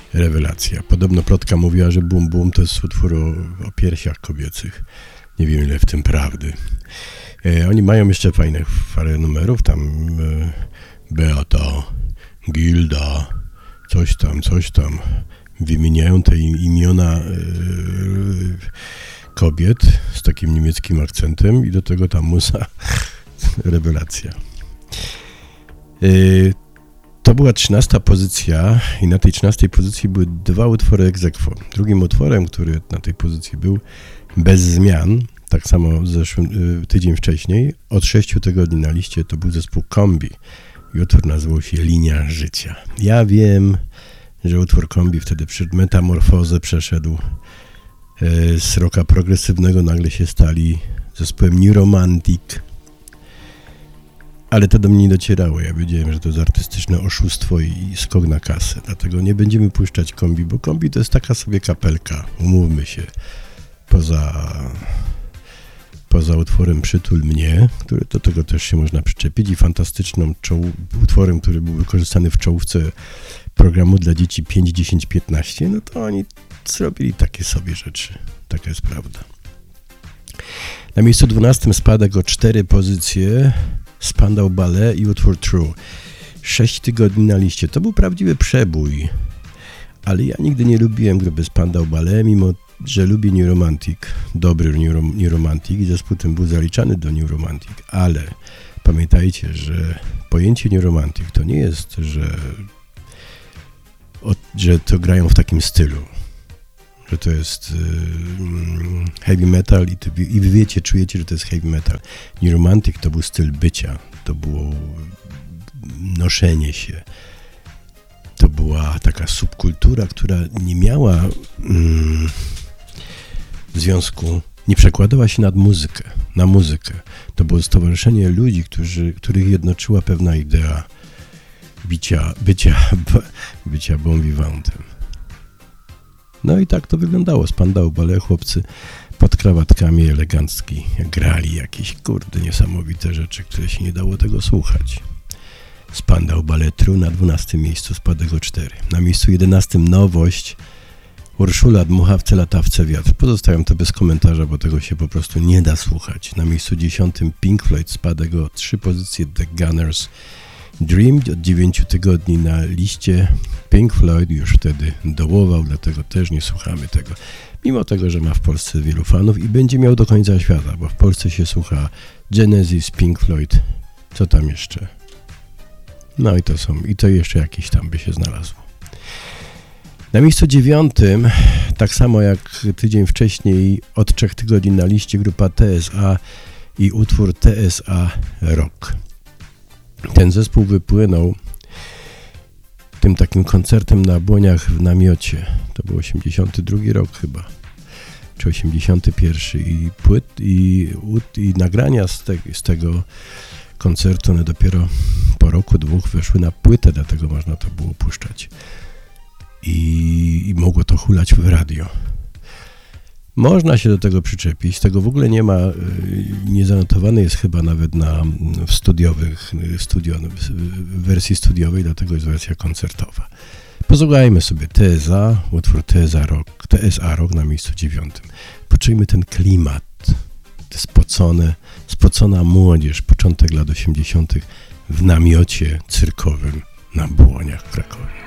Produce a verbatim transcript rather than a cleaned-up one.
rewelacja. Podobno plotka mówiła, że Bum Bum to jest utwór o, o piersiach kobiecych. Nie wiem, ile w tym prawdy. E, oni mają jeszcze fajnych parę numerów, tam e, Beata, Gilda, coś tam, coś tam. Wymieniają te imiona e, kobiet z takim niemieckim akcentem i do tego ta muza rewelacja. E, to była trzynasta pozycja i na tej trzynastej pozycji były dwa utwory ex aequo. Drugim utworem, który na tej pozycji był bez zmian, tak samo zeszły, y, tydzień wcześniej, od sześciu tygodni na liście, to był zespół Kombi i utwór nazywał się Linia Życia. Ja wiem, że utwór Kombi wtedy przed metamorfozę przeszedł y, z rocka progresywnego, nagle się stali zespołem New Romantic, ale to do mnie nie docierało. Ja wiedziałem, że to jest artystyczne oszustwo i skok na kasę, dlatego nie będziemy puszczać Kombi, bo Kombi to jest taka sobie kapelka, umówmy się, poza... poza utworem Przytul mnie, który do tego też się można przyczepić i fantastyczną czoł- utworem, który był wykorzystany w czołówce programu dla dzieci pięć, dziesięć, piętnaście, no to oni zrobili takie sobie rzeczy. Taka jest prawda. Na miejscu dwunastym spadek o cztery pozycje Spandau Ballet i utwór True. Sześć tygodni na liście. To był prawdziwy przebój, ale ja nigdy nie lubiłem grupy Spandau Ballet, mimo że lubię New Romantic, dobry New, New Romantic i zespół ten był zaliczany do New Romantic, ale pamiętajcie, że pojęcie New Romantic to nie jest, że, o, że to grają w takim stylu, że to jest y, heavy metal i, to, i wy wiecie, czujecie, że to jest heavy metal. New Romantic to był styl bycia, to było noszenie się. To była taka subkultura, która nie miała mm, w związku, nie przekładała się nad muzykę, na muzykę. To było stowarzyszenie ludzi, którzy, których jednoczyła pewna idea bicia, bycia, bycia bon vivantem. No i tak to wyglądało. Spandau Ballet, chłopcy pod krawatkami elegancki grali jakieś, kurde, niesamowite rzeczy, które się nie dało tego słuchać. Spandau Ballet True na dwunastym miejscu, spadek o cztery. Na miejscu jedenastym nowość Urszula Dmuchawce, Latawce Wiatr. Pozostawiam to bez komentarza, bo tego się po prostu nie da słuchać. Na miejscu dziesiątym Pink Floyd, spadek o trzy pozycje The Gunners. Dream od dziewięciu tygodni na liście. Pink Floyd już wtedy dołował, dlatego też nie słuchamy tego. Mimo tego, że ma w Polsce wielu fanów i będzie miał do końca świata, bo w Polsce się słucha Genesis, Pink Floyd, co tam jeszcze? No i to są, i to jeszcze jakieś tam by się znalazło. Na miejscu dziewiątym, tak samo jak tydzień wcześniej, od trzech tygodni na liście grupa T S A i utwór T S A Rock. Ten zespół wypłynął tym takim koncertem na Błoniach w namiocie. To był osiemdziesiąty drugi rok chyba, czy osiemdziesiąty pierwszy i płyt, i, i nagrania z, te, z tego koncertu, one dopiero po roku, dwóch weszły na płytę, dlatego można to było puszczać. I, i mogło to hulać w radio. Można się do tego przyczepić, tego w ogóle nie ma, nie zanotowany jest chyba nawet na w studiowych, studio, w wersji studiowej, dlatego jest wersja koncertowa. Posłuchajmy sobie T S A, utwór T S A Rock, T S A Rock na miejscu dziewiątym. Poczujmy ten klimat, te spocone, spocona młodzież, początek lat osiemdziesiątych w namiocie cyrkowym na Błoniach w Krakowie.